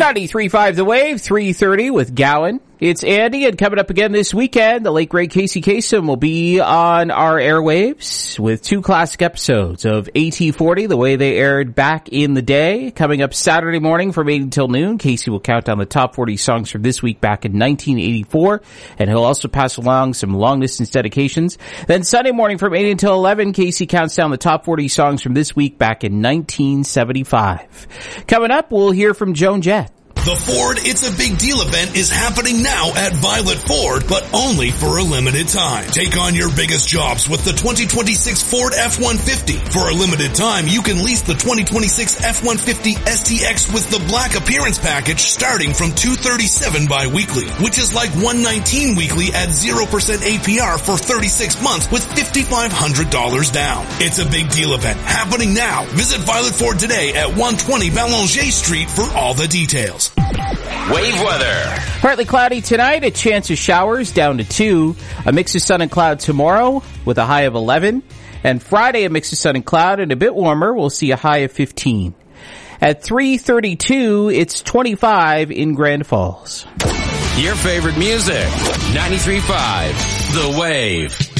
93.5 The Wave, 3:30 with Gowan. It's Andy, and coming up again this weekend, the late great Casey Kasem will be on our airwaves with two classic episodes of AT40, the way they aired back in the day. Coming up Saturday morning from 8 until noon, Casey will count down the top 40 songs from this week back in 1984, and he'll also pass along some long-distance dedications. Then Sunday morning from 8 until 11, Casey counts down the top 40 songs from this week back in 1975. Coming up, we'll hear from Joan Jett. The Ford It's a Big Deal event is happening now at Violet Ford, but only for a limited time. Take on your biggest jobs with the 2026 Ford F-150. For a limited time, you can lease the 2026 F-150 STX with the Black Appearance Package starting from $237 bi-weekly, which is like $119 weekly at 0% APR for 36 months with $5,500 down. It's a big deal event happening now. Visit Violet Ford today at 120 Balanger Street for all the details. Wave weather. Partly cloudy tonight, a chance of showers down to 2. A mix of sun and cloud tomorrow with a high of 11. And Friday, a mix of sun and cloud and a bit warmer. We'll see a high of 15. At 3:32, it's 25 in Grand Falls. Your favorite music. 93.5 The Wave.